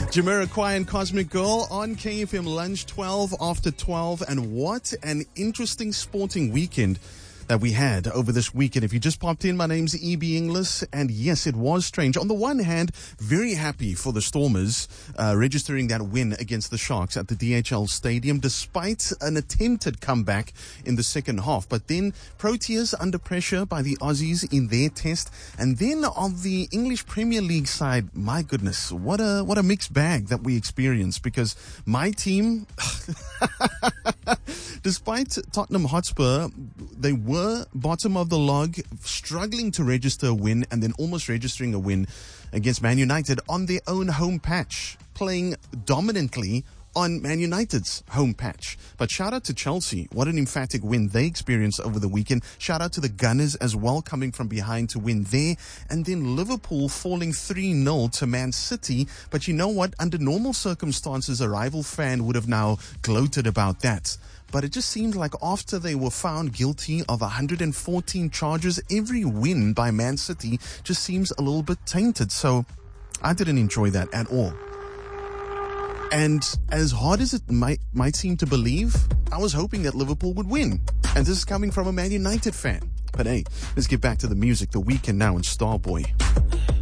Jamiroquai and Cosmic Girl on KFM Lunch, 12 after 12. And what an interesting sporting weekend that we had over this weekend. If you just popped in, my name's E.B. Inglis, and yes, it was strange. On the one hand, very happy for the Stormers registering that win against the Sharks at the DHL Stadium, despite an attempted comeback in the second half. But then Proteas under pressure by the Aussies in their test. And then on the English Premier League side, my goodness, what a mixed bag that we experienced, because my team, despite Tottenham Hotspur, they were bottom of the log, struggling to register a win, and then almost registering a win against Man United on their own home patch, playing dominantly on Man United's home patch. But shout out to Chelsea. What an emphatic win they experienced over the weekend. Shout out to the Gunners as well, coming from behind to win there. And then Liverpool falling 3-0 to Man City. But you know what? Under normal circumstances, a rival fan would have now gloated about that. But it just seems like after they were found guilty of 114 charges, every win by Man City just seems a little bit tainted. So I didn't enjoy that at all. And as hard as it might seem to believe, I was hoping that Liverpool would win. And this is coming from a Man United fan. But hey, let's get back to the music. The Weeknd now in Starboy.